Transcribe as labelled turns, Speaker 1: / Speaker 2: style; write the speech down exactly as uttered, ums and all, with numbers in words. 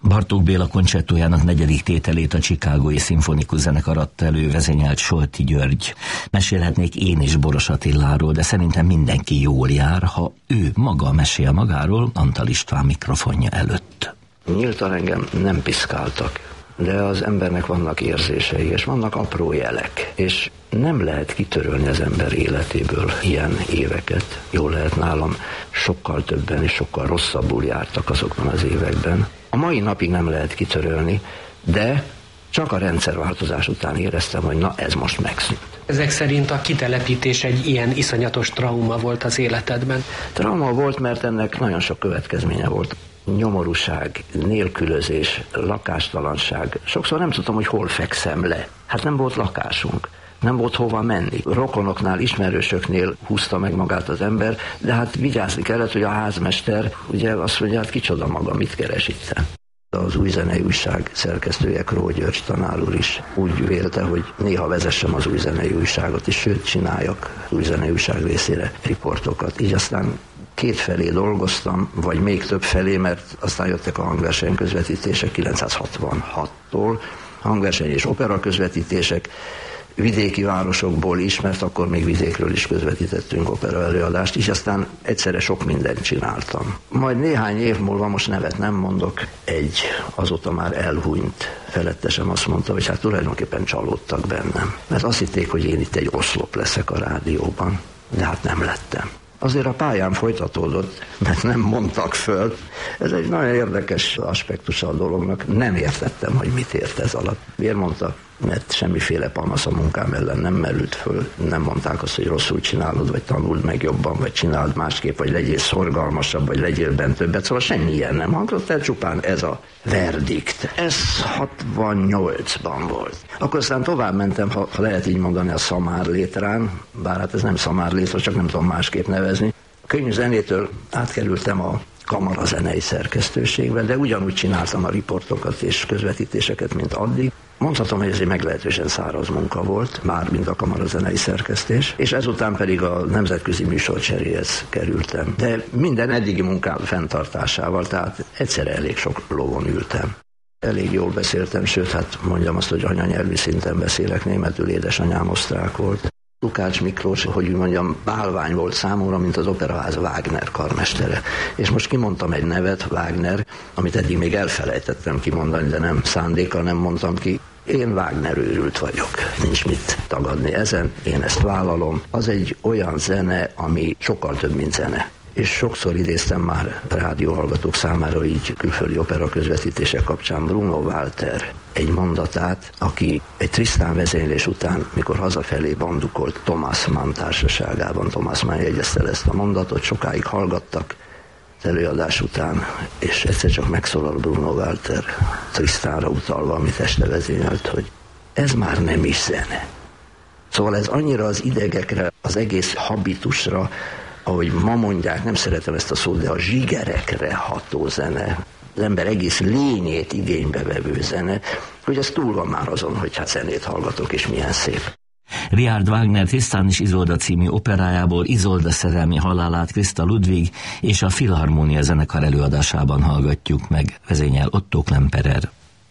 Speaker 1: Bartók Béla koncertójának negyedik tételét a Chicagói Szimfonikus Zenekar adta elő, vezényelt Solti György. Mesélhetnék én is Boros Attiláról, de szerintem mindenki jól jár, ha ő maga mesél magáról Antal István mikrofonja előtt.
Speaker 2: Nyíltan engem nem piszkáltak, de az embernek vannak érzései, és vannak apró jelek, és nem lehet kitörölni az ember életéből ilyen éveket. Jól lehet, nálam sokkal többen és sokkal rosszabbul jártak azokban az években. A mai napig nem lehet kitörölni, de csak a rendszerváltozás után éreztem, hogy na ez most megszűnt.
Speaker 3: Ezek szerint a kitelepítés egy ilyen iszonyatos trauma volt az életedben?
Speaker 2: Trauma volt, mert ennek nagyon sok következménye volt. Nyomorúság, nélkülözés, lakástalanság. Sokszor nem tudtam, hogy hol fekszem le. Hát nem volt lakásunk. Nem volt hova menni. Rokonoknál, ismerősöknél húzta meg magát az ember, de hát vigyázni kellett, hogy a házmester ugye azt mondja, hát kicsoda maga, mit keres itt. Az Új Zenei Újság szerkesztője, Kró György tanár úr is úgy vélte, hogy néha vezessem az Új Zenei Újságot, és sőt csináljak Új Zenei Újság részére riportokat. Így aztán két felé dolgoztam, vagy még több felé, mert aztán jöttek a hangverseny közvetítések kilencszázhatvanhattól, hangverseny és opera közvetítések, vidéki városokból is, mert akkor még vidékről is közvetítettünk opera előadást, és aztán egyszerre sok mindent csináltam. Majd néhány év múlva, most nevet nem mondok, egy azóta már elhunyt felettesem azt mondta, hogy hát tulajdonképpen csalódtak bennem. Mert azt hitték, hogy én itt egy oszlop leszek a rádióban, de hát nem lettem. Azért a pályán folytatódott, mert nem mondtak föl. Ez egy nagyon érdekes aspektusa a dolognak. Nem értettem, hogy mit ért ez alatt. Miért mondta? Mert semmiféle panasz a munkám ellen nem merült föl. Nem mondták azt, hogy rosszul csinálod, vagy tanuld meg jobban, vagy csináld másképp, vagy legyél szorgalmasabb, vagy legyél bent többet. Szóval semmi ilyen nem hangzott el, csupán ez a verdikt. Ez hatvannyolcban volt. Akkor aztán tovább mentem, ha, ha lehet így mondani, a szamárlétrán, bár hát ez nem szamárlétra, csak nem tudom másképp nevezni. A könnyű zenétől átkerültem a kamarazenei szerkesztőségbe, de ugyanúgy csináltam a riportokat és közvetítéseket, mint addig. Mondhatom, hogy ez egy meglehetősen száraz munka volt, már mint a kamarazenei szerkesztés, és ezután pedig a nemzetközi műsorcseréhez kerültem. De minden eddigi munkám fenntartásával, tehát egyszerre elég sok lovon ültem. Elég jól beszéltem, sőt, hát mondjam azt, hogy anyanyelvi szinten beszélek németül, édesanyám osztrák volt. Lukács Miklós, hogy úgy mondjam, bálvány volt számomra, mint az Operaház Wagner karmestere. És most kimondtam egy nevet, Wagner, amit eddig még elfelejtettem kimondani, de nem szándékkal nem mondtam ki. Én Wagner őrült vagyok, nincs mit tagadni ezen, én ezt vállalom. Az egy olyan zene, ami sokkal több, mint zene. És sokszor idéztem már rádióhallgatók számára így külföldi opera közvetítések kapcsán Bruno Walter egy mondatát, aki egy Tristan vezénylés után, mikor hazafelé bandukolt Thomas Mann társaságában, Thomas Mann jegyezte ezt a mondatot, sokáig hallgattak az előadás után, és egyszer csak megszólal Bruno Walter Tristanra utalva, amit este vezényelt, hogy ez már nem is zene. Szóval ez annyira az idegekre, az egész habitusra, ahogy ma mondják, nem szeretem ezt a szót, de a zsigerekre ható zene, az ember egész lényét igénybe vevő zene, hogy ez túl van már azon, hogy hát zenét hallgatok, és milyen szép.
Speaker 1: Richard Wagner Tristan és Izolda című operájából Izolda szerelmi halálát Christa Ludwig és a Filharmonia zenekar előadásában hallgatjuk meg, vezényel Otto Klemperer.